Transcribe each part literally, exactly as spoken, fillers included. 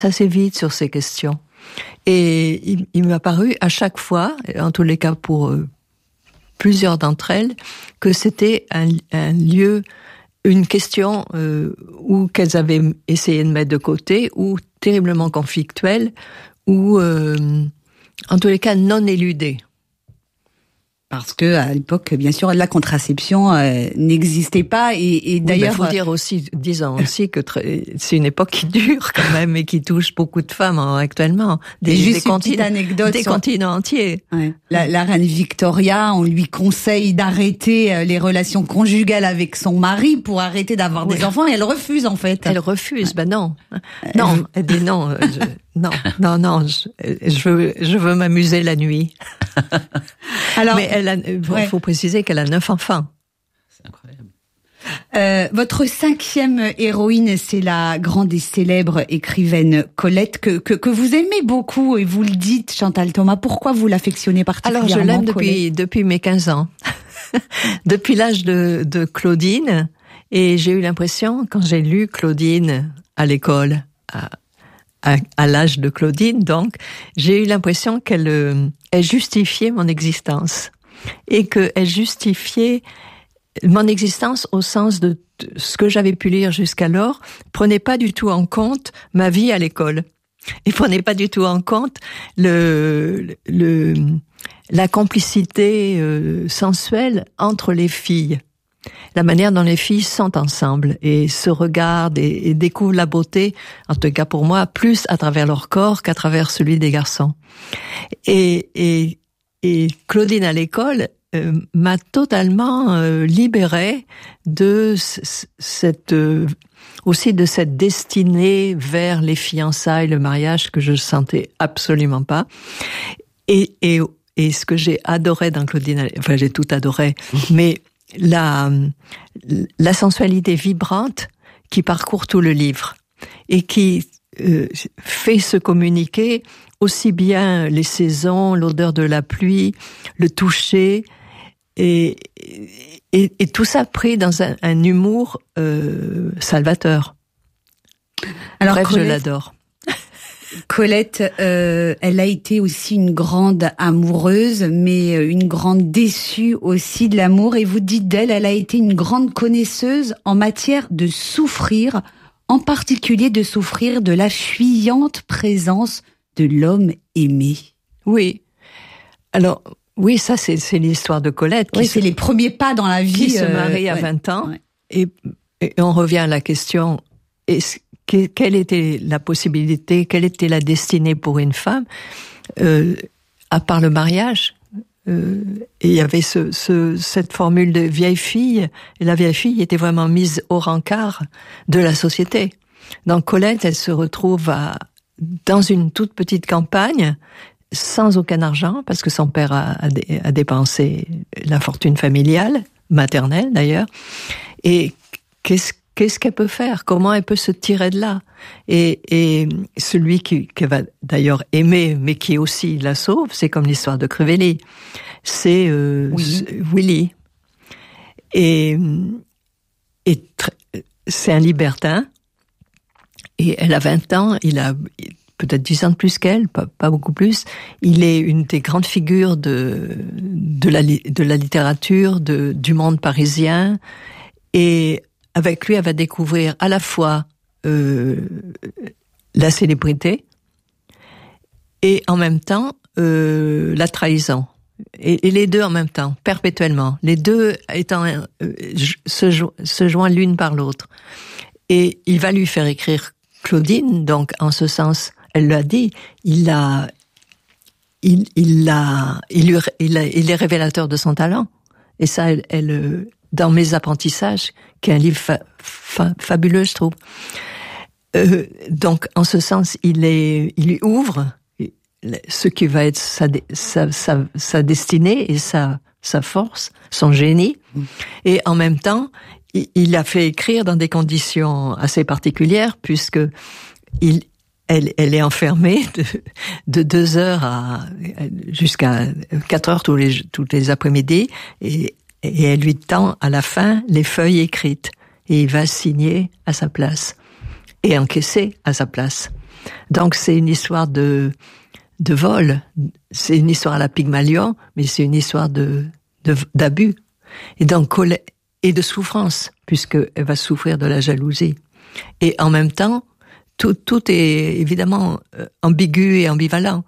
assez vite sur ces questions. Et il, il m'a paru à chaque fois, en tous les cas pour euh, plusieurs d'entre elles, que c'était un, un lieu, une question euh, où qu'elles avaient essayé de mettre de côté, ou terriblement conflictuelle, ou euh, en tous les cas non éludée. Parce que à l'époque, bien sûr, la contraception euh, n'existait pas et, et d'ailleurs. Il oui, faut dire aussi, disons aussi que très, c'est une époque qui dure quand même et qui touche beaucoup de femmes hein, actuellement. Des, juste des, continents, anecdote des sur... continents entiers. Ouais. La, la reine Victoria, on lui conseille d'arrêter les relations conjugales avec son mari pour arrêter d'avoir oui. des enfants et elle refuse en fait. Elle refuse, ouais. ben non, non, elle dit non. Je... Non, non, non, je, je veux, je veux m'amuser la nuit. Alors, mais elle a, il ouais. faut préciser qu'elle a neuf enfants. C'est incroyable. Euh, votre cinquième héroïne, c'est la grande et célèbre écrivaine Colette que, que que vous aimez beaucoup et vous le dites, Chantal Thomas. Pourquoi vous l'affectionnez particulièrement? Alors, je l'aime depuis Colette depuis mes quinze ans, depuis l'âge de, de Claudine, et j'ai eu l'impression quand j'ai lu Claudine à l'école. À, À, à l'âge de Claudine, donc, j'ai eu l'impression qu'elle euh, elle justifiait mon existence. Et qu'elle justifiait mon existence au sens de, de ce que j'avais pu lire jusqu'alors, prenait pas du tout en compte ma vie à l'école. Et prenait pas du tout en compte le, le, la complicité euh, sensuelle entre les filles. La manière dont les filles sont ensemble et se regardent et, et découvrent la beauté, en tout cas pour moi, plus à travers leur corps qu'à travers celui des garçons. Et, et, et Claudine à l'école euh, m'a totalement euh, libérée de c- cette euh, aussi de cette destinée vers les fiançailles, le mariage que je sentais absolument pas. Et, et, et ce que j'ai adoré dans Claudine, enfin j'ai tout adoré, mais la, la sensualité vibrante qui parcourt tout le livre et qui euh, fait se communiquer aussi bien les saisons, l'odeur de la pluie, le toucher, et, et, et tout ça pris dans un, un humour euh, salvateur. Alors, bref, Colette, je l'adore. Colette, euh, elle a été aussi une grande amoureuse, mais une grande déçue aussi de l'amour. Et vous dites d'elle, elle a été une grande connaisseuse en matière de souffrir, en particulier de souffrir de la fuyante présence de l'homme aimé. Oui. Alors, oui, ça, c'est, c'est l'histoire de Colette. Oui, c'est se, les premiers pas dans la vie. Qui se marie euh, à ouais, vingt ans. Ouais. Et, et on revient à la question, est-ce quelle était la possibilité, quelle était la destinée pour une femme, euh, à part le mariage. Euh, et il y avait ce, ce, cette formule de vieille fille, et la vieille fille était vraiment mise au rencard de la société. Donc Colette, elle se retrouve à, dans une toute petite campagne, sans aucun argent, parce que son père a, a, a dépensé la fortune familiale, maternelle d'ailleurs, et qu'est-ce Qu'est-ce qu'elle peut faire? Comment elle peut se tirer de là? Et, et celui qui, qui va d'ailleurs aimer, mais qui aussi la sauve, c'est comme l'histoire de Crivelli. C'est euh, oui. Willy. Et, et c'est un libertin. Et elle a vingt ans, il a peut-être dix ans de plus qu'elle, pas, pas beaucoup plus. Il est une des grandes figures de, de, la, de la littérature, de, du monde parisien. Et avec lui, elle va découvrir à la fois euh, la célébrité et en même temps euh, la trahison. Et, et les deux en même temps, perpétuellement. Les deux étant euh, se, jo- se joignent l'une par l'autre. Et il va lui faire écrire Claudine, donc en ce sens, elle l'a dit, il a, il, il a, il, lui, il, a, il est révélateur de son talent. Et ça, elle, elle dans Mes apprentissages, qui est un livre fa- fa- fabuleux, je trouve. Euh, donc, en ce sens, il est, il lui ouvre ce qui va être sa, sa, sa, sa destinée et sa, sa force, son génie. Mmh. Et en même temps, il, il a fait écrire dans des conditions assez particulières, puisque il, elle, elle est enfermée de, de deux heures à, jusqu'à quatre heures tous les, tous les après-midi, et Et elle lui tend à la fin les feuilles écrites. Et il va signer à sa place. Et encaisser à sa place. Donc c'est une histoire de de vol, c'est une histoire à la Pygmalion, mais c'est une histoire de, de d'abus et donc et de souffrance, puisque elle va souffrir de la jalousie. Et en même temps, tout tout est évidemment ambigu et ambivalent.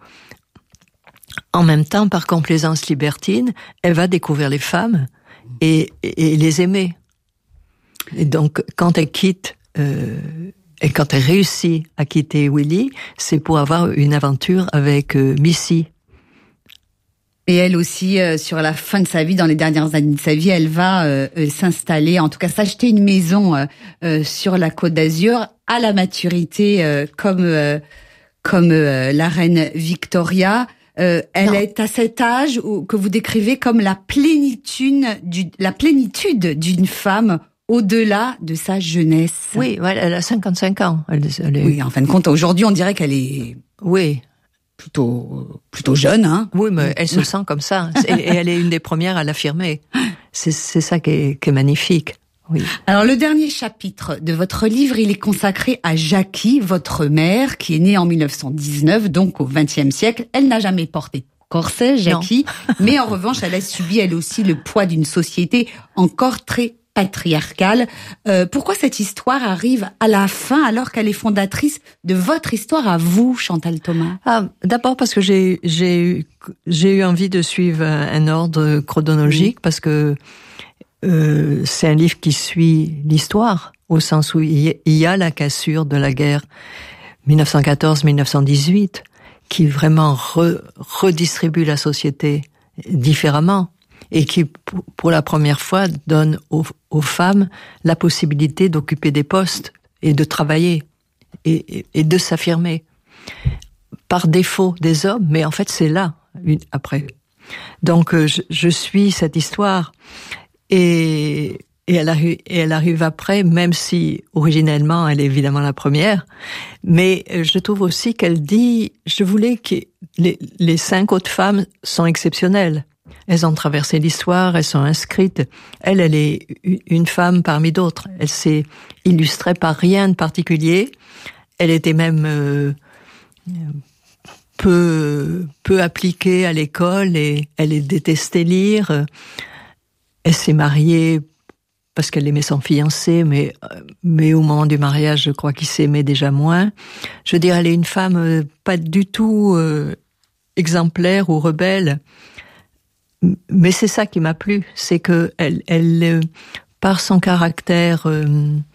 En même temps, par complaisance libertine, elle va découvrir les femmes et, et, et les aimer. Et donc, quand elle quitte euh, et quand elle réussit à quitter Willy, c'est pour avoir une aventure avec euh, Missy. Et elle aussi, euh, sur la fin de sa vie, dans les dernières années de sa vie, elle va euh, euh, s'installer, en tout cas s'acheter une maison euh, euh, sur la Côte d'Azur, à la maturité, euh, comme euh, comme euh, la reine Victoria. Euh, elle non. est à cet âge où, que vous décrivez comme la plénitude, du, la plénitude d'une femme au-delà de sa jeunesse. Oui, elle a cinquante-cinq ans. Elle, elle est... Oui, en fin de compte, aujourd'hui, on dirait qu'elle est... Oui. Plutôt, plutôt jeune, hein. Oui, mais elle se sent comme ça. Et, et elle est une des premières à l'affirmer. C'est, c'est ça qui est, qui est magnifique. Oui. Alors, le dernier chapitre de votre livre, il est consacré à Jackie, votre mère, qui est née en mille neuf cent dix-neuf, donc au vingtième siècle. Elle n'a jamais porté corset, Jackie, mais en revanche, elle a subi, elle aussi, le poids d'une société encore très patriarcale. Euh, pourquoi cette histoire arrive à la fin, alors qu'elle est fondatrice de votre histoire à vous, Chantal Thomas? Ah, d'abord parce que j'ai, j'ai eu, j'ai eu envie de suivre un, un ordre chronologique, mmh. parce que Euh, c'est un livre qui suit l'histoire, au sens où il y a la cassure de la guerre dix-neuf cent quatorze dix-neuf cent dix-huit, qui vraiment re, redistribue la société différemment, et qui, pour la première fois, donne aux, aux femmes la possibilité d'occuper des postes, et de travailler, et, et, et de s'affirmer. Par défaut des hommes, mais en fait c'est là, après. Donc je, je suis cette histoire. Et, et, elle arrive, et elle arrive après, même si originellement elle est évidemment la première. Mais je trouve aussi qu'elle dit, je voulais que les, les cinq autres femmes sont exceptionnelles. Elles ont traversé l'histoire, elles sont inscrites. Elle, elle est une femme parmi d'autres. Elle s'est illustrée par rien de particulier. Elle était même euh, peu, peu appliquée à l'école et elle détestait lire. Elle s'est mariée parce qu'elle aimait son fiancé, mais mais au moment du mariage, je crois qu'ils s'aimaient déjà moins. Je veux dire, elle est une femme euh, pas du tout euh, exemplaire ou rebelle. Mais c'est ça qui m'a plu, c'est que elle, elle euh, par son caractère euh,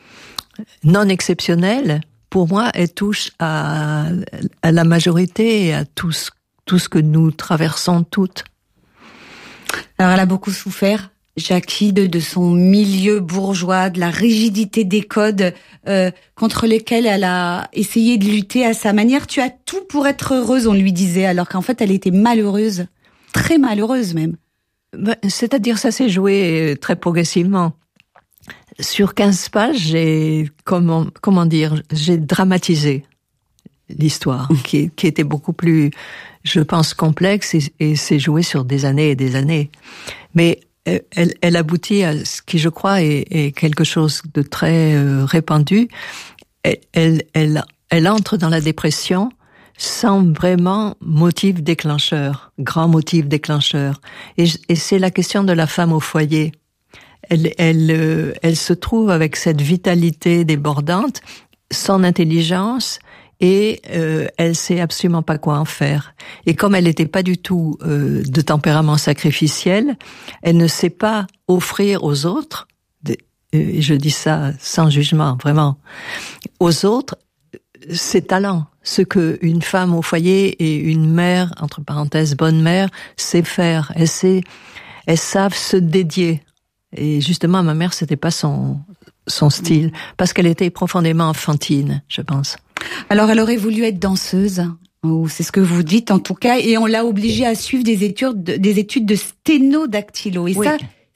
non exceptionnel, pour moi, elle touche à, à la majorité et à tout ce, tout ce que nous traversons toutes. Alors, elle a beaucoup souffert, Jackie, de, de son milieu bourgeois, de la rigidité des codes euh, contre lesquels elle a essayé de lutter à sa manière. Tu as tout pour être heureuse, on lui disait, alors qu'en fait, elle était malheureuse, très malheureuse même. Ben, c'est-à-dire, ça s'est joué très progressivement. Sur quinze pages, j'ai, comment, comment dire, j'ai dramatisé l'histoire, qui, qui était beaucoup plus, je pense, complexe et, et s'est joué sur des années et des années. Mais Elle, elle aboutit à ce qui, je crois, est, est quelque chose de très euh, répandu. Elle, elle, elle, elle entre dans la dépression sans vraiment motif déclencheur, grand motif déclencheur. Et, et c'est la question de la femme au foyer. Elle, elle, euh, elle se trouve avec cette vitalité débordante, son intelligence, et euh, elle sait absolument pas quoi en faire. Et comme elle n'était pas du tout euh, de tempérament sacrificiel, elle ne sait pas offrir aux autres, et je dis ça sans jugement, vraiment, aux autres, ses talents, ce que une femme au foyer et une mère, entre parenthèses, bonne mère, sait faire. Elle sait, elles savent se dédier. Et justement, ma mère, c'était pas son son style, parce qu'elle était profondément enfantine, je pense. Alors, elle aurait voulu être danseuse, ou c'est ce que vous dites en tout cas, et on l'a obligée à suivre des études, des études de sténodactylo. Et oui. ça,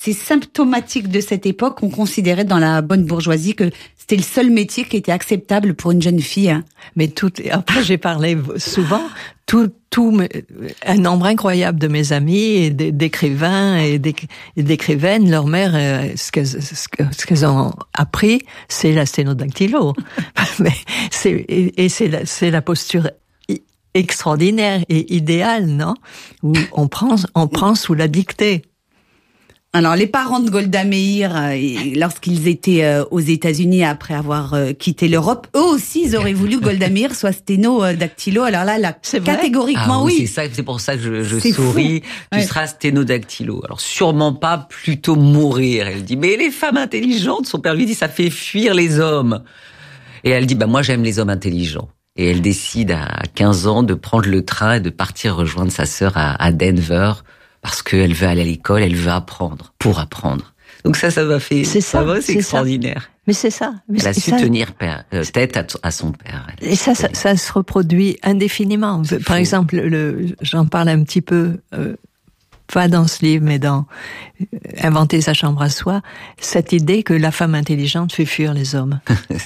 c'est symptomatique de cette époque. On considérait dans la bonne bourgeoisie que c'était le seul métier qui était acceptable pour une jeune fille. Hein. Mais tout, après, j'ai parlé souvent, tout, tout, un nombre incroyable de mes amis, et d'écrivains et d'écrivaines, leur mère, ce qu'elles, ce qu'elles ont appris, c'est la sténodactylo. Mais c'est, et c'est la, c'est la posture extraordinaire et idéale, non? Où on prend, on prend sous la dictée. Alors, les parents de Golda Meir, euh, lorsqu'ils étaient euh, aux États-Unis après avoir euh, quitté l'Europe, eux aussi, ils auraient voulu que Golda Meir soit sténodactylo. Alors là, là catégoriquement, ah, oui. oui. C'est ça, c'est pour ça que je, je souris. Fou. Tu ouais. seras sténodactylo. Alors, sûrement pas plutôt mourir. Elle dit, mais les femmes intelligentes, son père lui dit, ça fait fuir les hommes. Et elle dit, bah, moi, j'aime les hommes intelligents. Et elle décide à quinze ans de prendre le train et de partir rejoindre sa sœur à, à Denver. Parce qu'elle veut aller à l'école, elle veut apprendre, pour apprendre. Donc ça, ça m'a fait, c'est ça, ça va, c'est extraordinaire. Ça. Mais c'est ça. Mais elle a su ça, tenir père, euh, tête à, à son père. Et ça, ça, ça se reproduit indéfiniment. C'est Par fou. exemple, le, j'en parle un petit peu, euh, pas dans ce livre, mais dans euh, Inventer sa chambre à soi, cette idée que la femme intelligente fait fuir les hommes.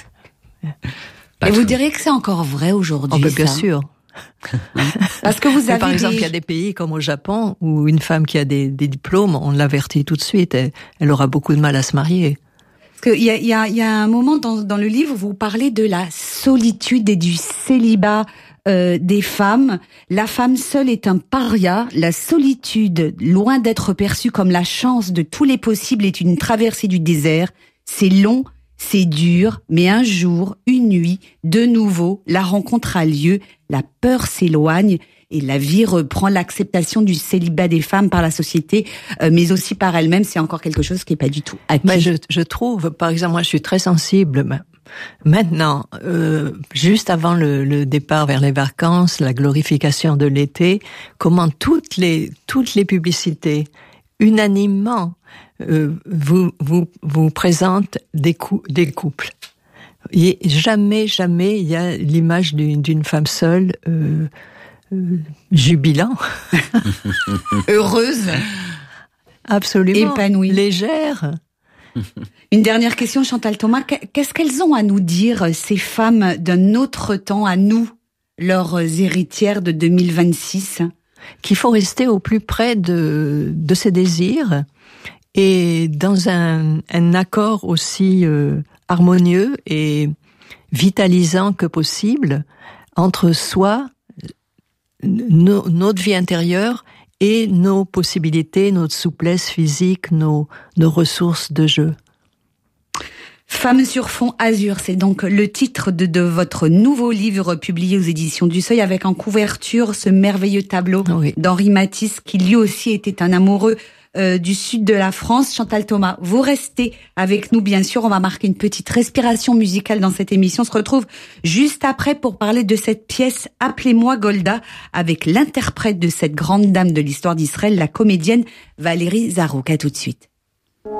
Et vous diriez que c'est encore vrai aujourd'hui? Oh, ben, bien ça. sûr. Parce que vous avez par exemple, des... il y a des pays comme au Japon où une femme qui a des, des diplômes, on l'avertit tout de suite, elle, elle aura beaucoup de mal à se marier. Parce qu'il y a, il y a, il y a un moment dans, dans le livre où vous parlez de la solitude et du célibat euh, des femmes. La femme seule est un paria. La solitude, loin d'être perçue comme la chance de tous les possibles, est une traversée du désert. C'est long, c'est dur, mais un jour, une nuit, de nouveau, la rencontre a lieu, la peur s'éloigne et la vie reprend. L'acceptation du célibat des femmes par la société, euh, mais aussi par elle-même, c'est encore quelque chose qui est pas du tout acquis. Mais je, je trouve, par exemple, moi je suis très sensible. Maintenant, euh, juste avant le, le départ vers les vacances, la glorification de l'été, comment toutes les toutes les publicités, unanimement, Euh, vous vous vous présente des cou- des couples. Et jamais jamais il y a l'image d'une, d'une femme seule euh, euh, jubilant, heureuse, absolument épanouie, légère. Une dernière question, Chantal Thomas, qu'est-ce qu'elles ont à nous dire, ces femmes d'un autre temps, à nous, leurs héritières de deux mille vingt-six? Qu'il faut rester au plus près de de ses désirs. Et dans un, un accord aussi euh, harmonieux et vitalisant que possible entre soi, no, notre vie intérieure et nos possibilités, notre souplesse physique, nos, nos ressources de jeu. Femmes sur fond azur, c'est donc le titre de, de votre nouveau livre publié aux éditions du Seuil, avec en couverture ce merveilleux tableau oui. d'Henri Matisse, qui lui aussi était un amoureux Euh, du sud de la France. Chantal Thomas, vous restez avec nous, bien sûr. On va marquer une petite respiration musicale dans cette émission. On se retrouve juste après pour parler de cette pièce « Appelez-moi Golda » avec l'interprète de cette grande dame de l'histoire d'Israël, la comédienne Valérie Zarouk. À tout de suite.